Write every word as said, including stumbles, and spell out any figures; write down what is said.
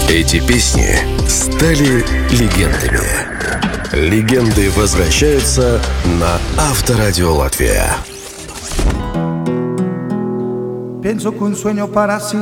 Эти песни стали легендами. Легенды возвращаются на Авторадио Латвия. Pienso que un sueño para